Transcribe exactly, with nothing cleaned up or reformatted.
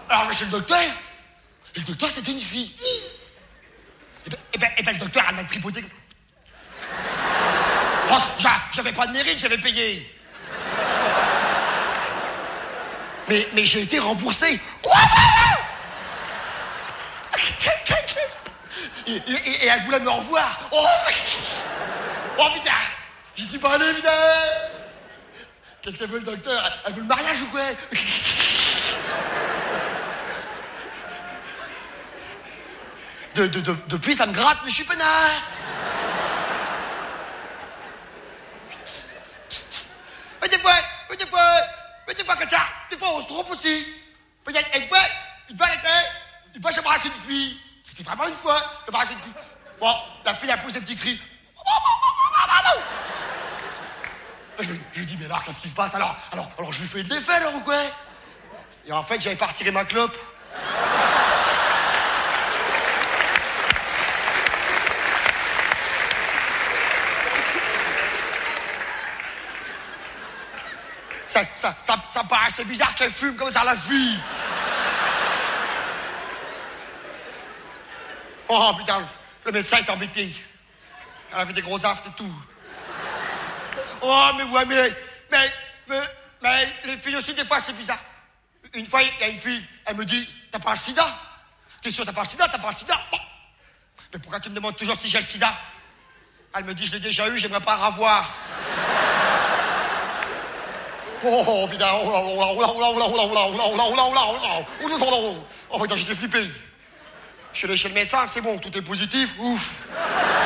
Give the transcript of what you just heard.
Alors je vais chez le docteur. Et le docteur, c'était une fille. Et ben, et ben, et ben le docteur, elle m'a tripoté. Oh, j'avais pas de mérite, j'avais payé. Mais, mais j'ai été remboursé. Et, et, et elle voulait me revoir. Oh, oh putain, j'y suis pas allé, putain. Qu'est-ce qu'elle veut, le docteur? Elle veut le mariage ou quoi? de, de, de, Depuis, ça me gratte, mais je suis peinard. Mais des fois, mais des fois, mais des fois comme ça, des fois on se trompe aussi. Peut-être une fois, une fois, une fois, j'embrasse une fille. C'était vraiment une fois, j'embrasse une fille. Bon, la fille a poussé un petit cri. Je, je lui dis, mais alors, qu'est-ce qui se passe? Alors, alors, alors, je lui fais de l'effet, alors, ou quoi? Et en fait, j'avais pas retiré ma clope. Ça, ça, ça, ça me paraît assez bizarre qu'elle fume comme ça, la fille. Oh, putain, le médecin est embêté. Elle avait des gros aftes et tout. Oh, mais ouais, mais, mais, mais, mais les filles aussi, des fois, c'est bizarre. Une fois, il y a une fille, elle me dit, t'as pas le sida? T'es sûr, t'as pas le sida? T'as pas le sida? Bon. Mais pourquoi tu me demandes toujours si j'ai le sida? Elle me dit, je l'ai déjà eu, j'aimerais pas ravoir. Oh, putain, oh là, oh là, oh là, oh là, oh là, oh là, oh là, oh là, oh là, oh là, oh là, oh là, oh là, oh putain, j'étais flippé. Je suis allé chez le médecin, c'est bon, tout est positif, ouf.